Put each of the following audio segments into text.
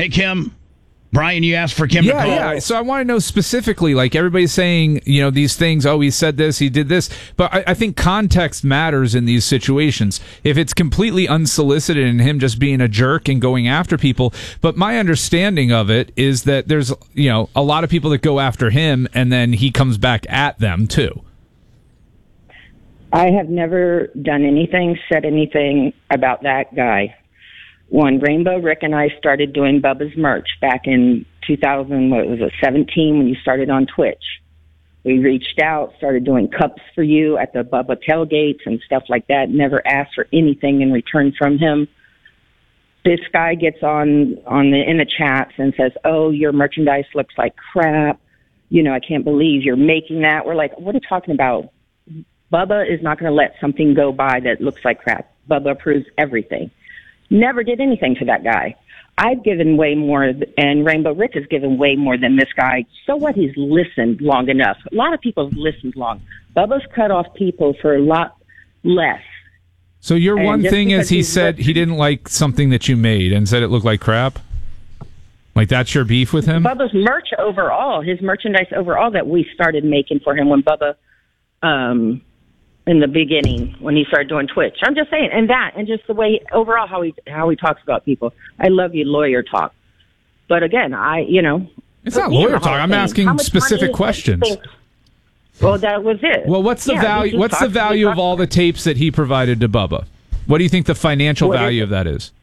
Hey, Kim. Brian, you asked for Kim to call. Yeah. So I want to know specifically, like everybody's saying, these things, he said this, he did this. But I think context matters in these situations. If it's completely unsolicited and him just being a jerk and going after people. But my understanding of it is that there's, a lot of people that go after him and then he comes back at them too. I have never done anything, said anything about that guy. When Rainbow Rick and I started doing Bubba's merch back in 2017 when you started on Twitch, we reached out, started doing cups for you at the Bubba tailgates and stuff like that. Never asked for anything in return from him. This guy gets in the chats and says, "Oh, your merchandise looks like crap. I can't believe you're making that." We're like, "What are you talking about? Bubba is not going to let something go by that looks like crap. Bubba approves everything." Never did anything to that guy. I've given way more, and Rainbow Rick has given way more than this guy. So what? He's listened long enough. A lot of people have listened long. Bubba's cut off people for a lot less. So your one thing is he said he didn't like something that you made and said it looked like crap? Like that's your beef with him? Bubba's merch overall, his merchandise overall that we started making for him when Bubba, in the beginning when he started doing Twitch. I'm just saying, and just the way overall how he talks about people. I love you, lawyer talk. But again, it's not lawyer talk. I'm asking specific questions. Well, that was it. Well, what's the value? What's the value of all the tapes that he provided to Bubba? What do you think the financial value of that is?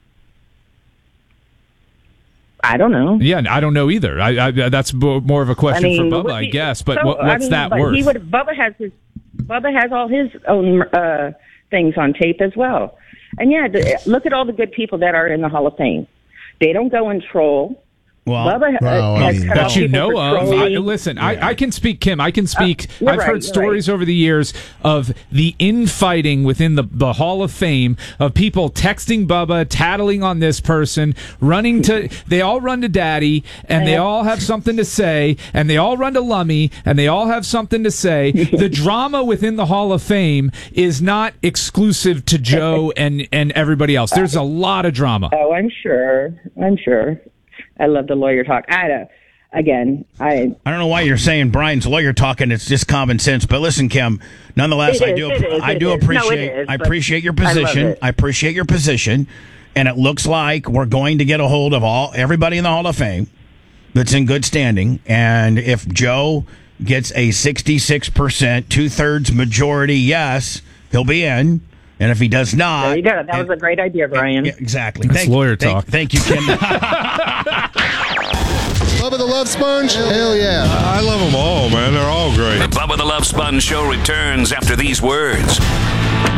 I don't know. Yeah, I don't know either. That's more of a question for Bubba, I guess. But what's that worth? Bubba has all his own things on tape as well. And look at all the good people that are in the Hall of Fame. They don't go and troll. Well, Bubba has cut that off you people know for of. trolling. I can speak, Kim. I can speak. I've heard stories right. over the years of the infighting within the Hall of Fame of people texting Bubba, tattling on this person, running to. They all run to Daddy, and they all have something to say, and they all run to Lummy, and they all have something to say. The drama within the Hall of Fame is not exclusive to Joe and everybody else. There's a lot of drama. Oh, I'm sure. I love the lawyer talk. I don't know why you're saying Brian's lawyer talking. It's just common sense. But listen, Kim, nonetheless, I appreciate your position. I appreciate your position. And it looks like we're going to get a hold of everybody in the Hall of Fame that's in good standing. And if Joe gets a 66%, 2/3 majority yes, he'll be in. And if he does not... There you go. That was a great idea, Brian. Yeah, exactly. That's lawyer talk. Thank you, Kim. Bubba the Love Sponge? Hell yeah. I love them all, man. They're all great. The Bubba the Love Sponge Show returns after these words.